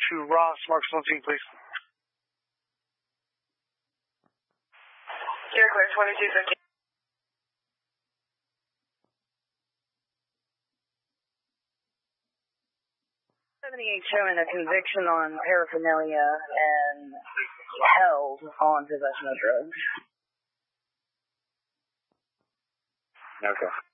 to Ross, Marks 17, please. You're clear, 2250. 78 showing a conviction on paraphernalia and held on possession of drugs. Okay.